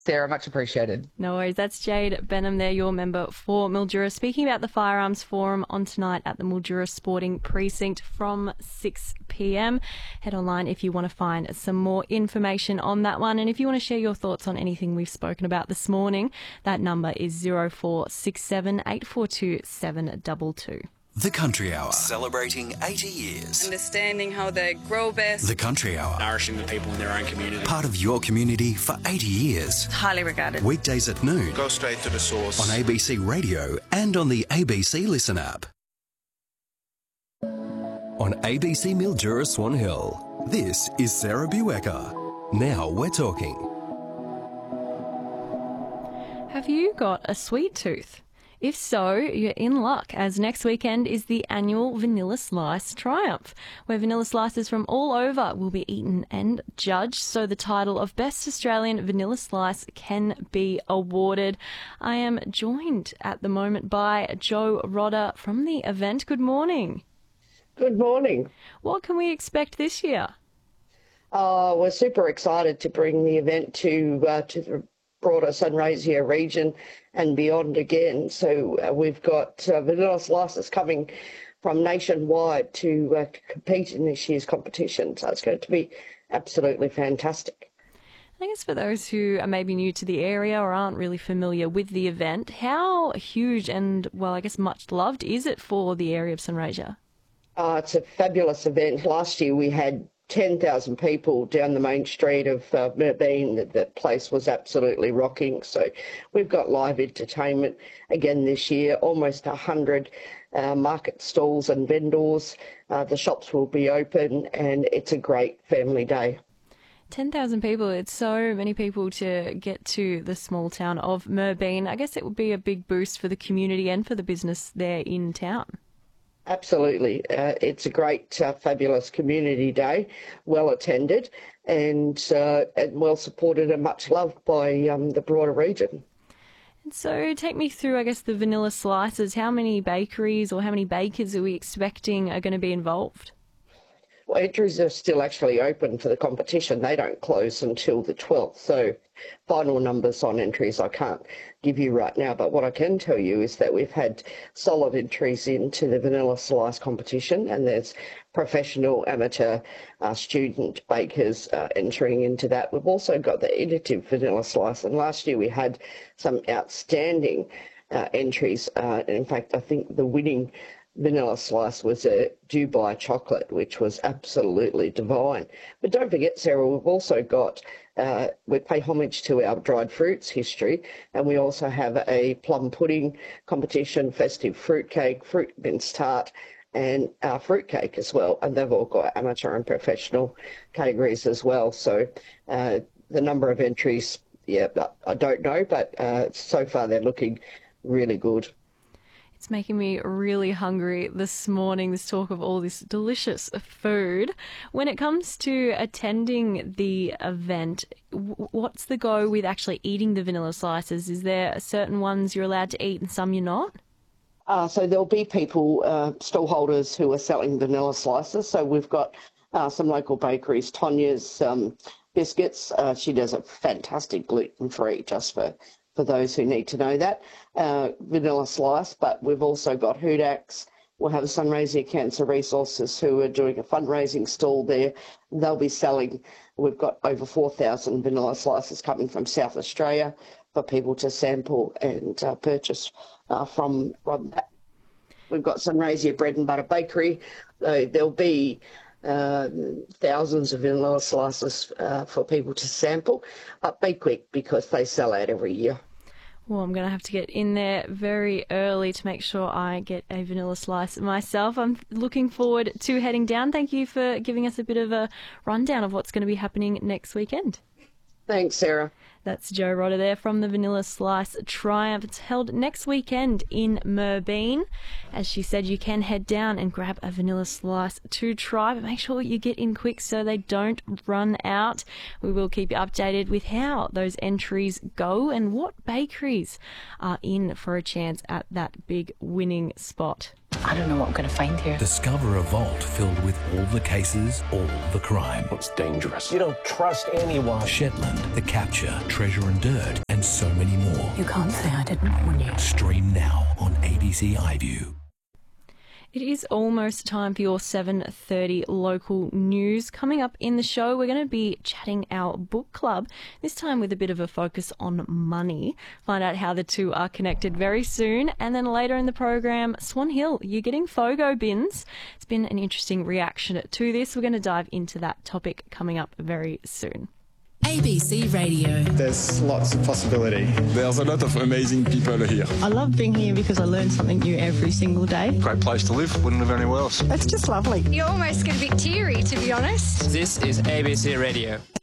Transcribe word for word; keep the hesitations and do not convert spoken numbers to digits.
Sarah, much appreciated. No worries. That's Jade Benham there, your member for Mildura. Speaking about the Firearms Forum on tonight at the Mildura Sporting Precinct from six p m. Head online if you want to find some more information on that one. And if you want to share your thoughts on anything we've spoken about this morning, that number is zero four six seven, eight four two, seven two two. The Country Hour, celebrating eighty years. Understanding how they grow best. The Country Hour, nourishing the people in their own community. Part of your community for eighty years. Highly regarded. Weekdays at noon. Go straight to the source. On A B C Radio and on the A B C Listen app. On A B C Mildura Swan Hill, this is Sarah Buecker. Now we're talking. Have you got a sweet tooth? If so, you're in luck, as next weekend is the annual Vanilla Slice Triumph, where vanilla slices from all over will be eaten and judged, so the title of Best Australian Vanilla Slice can be awarded. I am joined at the moment by Jo Rodda from the event. Good morning. Good morning. What can we expect this year? Uh, we're super excited to bring the event to uh, to the broader Sunraysia region and beyond again. So uh, we've got uh, vanilla slices coming from nationwide to uh, compete in this year's competition. So it's going to be absolutely fantastic. I guess for those who are maybe new to the area or aren't really familiar with the event, how huge and, well, I guess much loved is it for the area of Sunraysia? Uh, it's a fabulous event. Last year we had ten thousand people down the main street of uh, Mooraboon. The, the place was absolutely rocking. So we've got live entertainment again this year, almost one hundred uh, market stalls and vendors. Uh, the shops will be open and it's a great family day. ten thousand people, it's so many people to get to the small town of Mooraboon. I guess it would be a big boost for the community and for the business there in town. Absolutely. Uh, it's a great, uh, fabulous community day, well attended and, uh, and well supported and much loved by um, the broader region. And so take me through, I guess, the vanilla slices. How many bakeries or how many bakers are we expecting are going to be involved? Well, entries are still actually open for the competition. They don't close until the twelfth. So final numbers on entries I can't give you right now. But what I can tell you is that we've had solid entries into the vanilla slice competition, and there's professional, amateur, uh, student bakers uh, entering into that. We've also got the innovative vanilla slice, and last year we had some outstanding uh, entries. Uh, in fact, I think the winning vanilla slice was a Dubai chocolate, which was absolutely divine. But don't forget, Sarah, we've also got, uh, we pay homage to our dried fruits history, and we also have a plum pudding competition, festive fruitcake, fruit mince tart, and our fruitcake as well. And they've all got amateur and professional categories as well. So uh, the number of entries, yeah, I don't know, but uh, so far they're looking really good. It's making me really hungry this morning, this talk of all this delicious food. When it comes to attending the event, what's the go with actually eating the vanilla slices? Is there certain ones you're allowed to eat and some you're not? Uh, so there'll be people, uh, stallholders who are selling vanilla slices. So we've got uh, some local bakeries, Tonya's um, Biscuits. Uh, she does a fantastic gluten-free, just for for those who need to know that, uh, vanilla slice, but we've also got Hoodax. We'll have Sunraysia Cancer Resources who are doing a fundraising stall there. They'll be selling, we've got over four thousand vanilla slices coming from South Australia for people to sample and uh, purchase uh, from, from that. We've got Sunraysia Bread and Butter Bakery. Uh, there'll be Uh, thousands of vanilla slices uh, for people to sample. But be quick because they sell out every year. Well, I'm going to have to get in there very early to make sure I get a vanilla slice myself. I'm looking forward to heading down. Thank you for giving us a bit of a rundown of what's going to be happening next weekend. Thanks, Sarah. That's Jo Rodda there from the Vanilla Slice Triumph. It's held next weekend in Mooraboon. As she said, you can head down and grab a vanilla slice to try, but make sure you get in quick so they don't run out. We will keep you updated with how those entries go and what bakeries are in for a chance at that big winning spot. I don't know what I'm going to find here. Discover a vault filled with all the cases, all the crime. It's dangerous. You don't trust anyone. Shetland, The Capture, Treasure and Dirt, and so many more. You can't say I didn't warn you. Stream now on A B C iView. It is almost time for your seven thirty local news. Coming up in the show, we're going to be chatting our book club, this time with a bit of a focus on money. Find out how the two are connected very soon. And then later in the program, Swan Hill, you're getting FOGO bins. It's been an interesting reaction to this. We're going to dive into that topic coming up very soon. A B C Radio. There's lots of possibility. There's a lot of amazing people here. I love being here because I learn something new every single day. Great place to live. Wouldn't live anywhere else. It's just lovely. You almost get a bit teary, to be honest. This is A B C Radio.